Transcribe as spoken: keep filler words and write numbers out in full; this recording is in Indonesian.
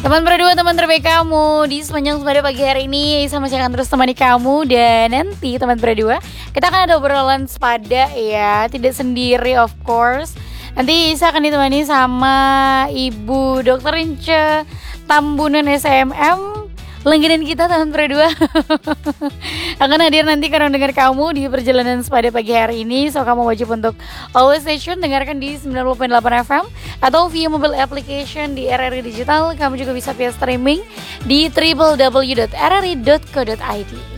Teman berdua, teman terbaik kamu di sepanjang pada pagi hari ini. Isa masih akan terus temani kamu. Dan nanti teman berdua, kita akan ada obrolan sepada ya, tidak sendiri of course. Nanti Isa akan ditemani sama Ibu Dokter Ince Tambunan S M M, langganan kita teman berdua. Akan hadir nanti karena dengar kamu di perjalanan sepada pagi hari ini. So kamu wajib untuk always stay tune, dengarkan di sembilan puluh delapan F M atau via mobile application di R R I Digital. Kamu juga bisa via streaming di w w w dot r r i dot co dot i d.